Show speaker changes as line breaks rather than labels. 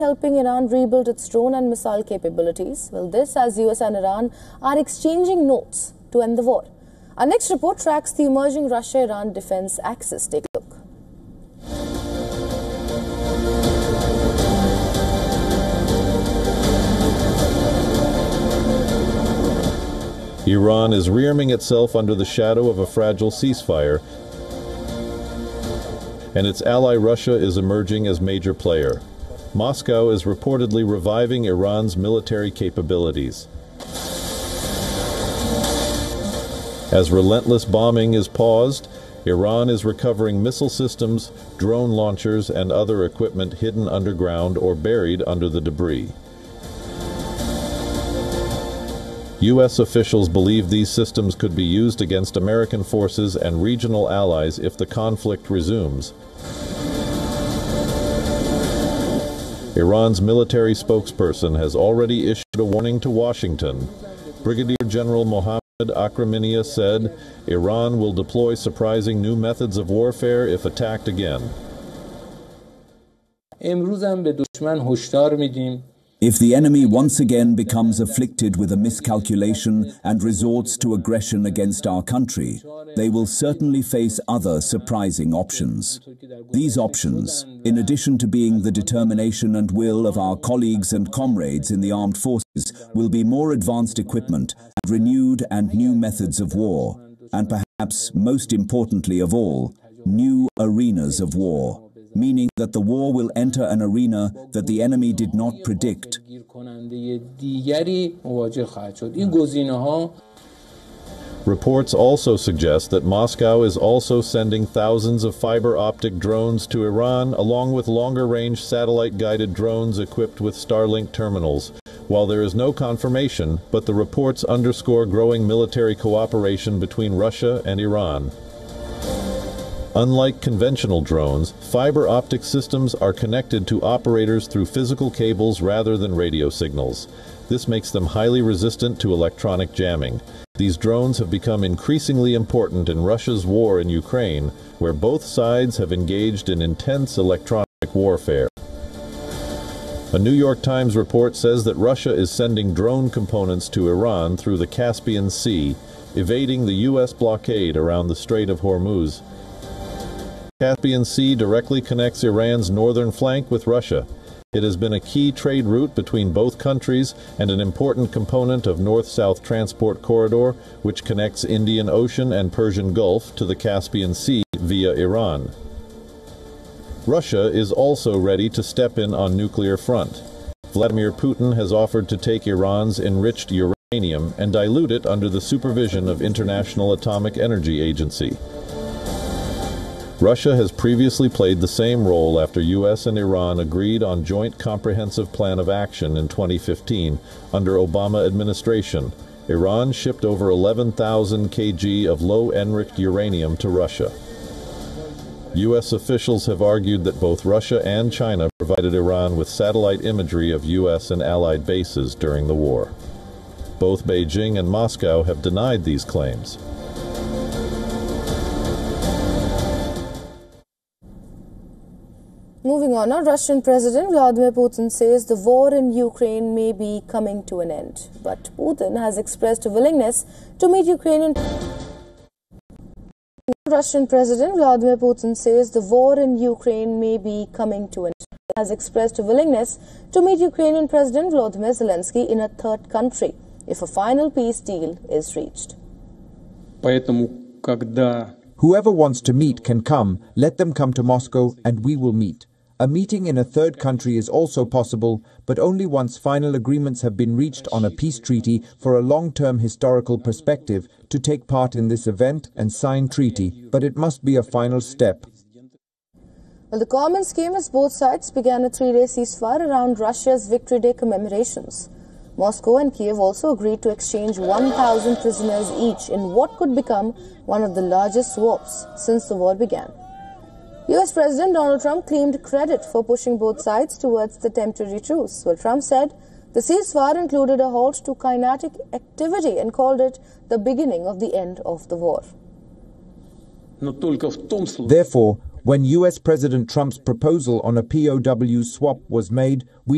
helping Iran rebuild its drone and missile capabilities. Well, this as US and Iran are exchanging notes to end the war. Our next report tracks the emerging Russia-Iran defense axis. Take a look.
Iran is rearming itself under the shadow of a fragile ceasefire, and its ally Russia is emerging as major player. Moscow is reportedly reviving Iran's military capabilities. As relentless bombing is paused, Iran is recovering missile systems, drone launchers, and other equipment hidden underground or buried under the debris. U.S. officials believe these systems could be used against American forces and regional allies if the conflict resumes. Iran's military spokesperson has already issued a warning to Washington. Brigadier General Mohammad Akraminia said, Iran will deploy surprising new methods of warfare if attacked again.
If the enemy once again becomes afflicted with a miscalculation and resorts to aggression against our country, they will certainly face other surprising options. These options, in addition to being the determination and will of our colleagues and comrades in the armed forces, will be more advanced equipment and renewed and new methods of war, and perhaps most importantly of all, new arenas of war. Meaning that the war will enter an arena that the enemy did not predict.
Reports also suggest that Moscow is also sending thousands of fiber-optic drones to Iran, along with longer-range satellite-guided drones equipped with Starlink terminals. While there is no confirmation, but the reports underscore growing military cooperation between Russia and Iran. Unlike conventional drones, fiber optic systems are connected to operators through physical cables rather than radio signals. This makes them highly resistant to electronic jamming. These drones have become increasingly important in Russia's war in Ukraine, where both sides have engaged in intense electronic warfare. A New York Times report says that Russia is sending drone components to Iran through the Caspian Sea, evading the U.S. blockade around the Strait of Hormuz. The Caspian Sea directly connects Iran's northern flank with Russia. It has been a key trade route between both countries and an important component of north-south transport corridor, which connects Indian Ocean and Persian Gulf to the Caspian Sea via Iran. Russia is also ready to step in on nuclear front. Vladimir Putin has offered to take Iran's enriched uranium and dilute it under the supervision of International Atomic Energy Agency. Russia has previously played the same role after U.S. and Iran agreed on Joint Comprehensive Plan of Action in 2015 under Obama administration. Iran shipped over 11,000 kg of low-enriched uranium to Russia. U.S. officials have argued that both Russia and China provided Iran with satellite imagery of U.S. and allied bases during the war. Both Beijing and Moscow have denied these claims.
Moving on, now Russian President Vladimir Putin says the war in Ukraine may be coming to an end. But Putin has expressed a willingness to meet Ukrainian... Russian President Vladimir Putin says the war in Ukraine may be coming to an end. He has expressed a willingness to meet Ukrainian President Volodymyr Zelensky in a third country if a final peace deal is reached.
Whoever wants to meet can come, let them come to Moscow and we will meet. A meeting in a third country is also possible, but only once final agreements have been reached on a peace treaty for a long-term historical perspective to take part in this event and sign treaty, but it must be a final step.
Well, the comments came as both sides began a three-day ceasefire around Russia's Victory Day commemorations. Moscow and Kiev also agreed to exchange 1,000 prisoners each in what could become one of the largest swaps since the war began. US President Donald Trump claimed credit for pushing both sides towards the temporary truce. Well, Trump said the ceasefire included a halt to kinetic activity and called it the beginning of the end of the war.
Therefore, when US President Trump's proposal on a POW swap was made, we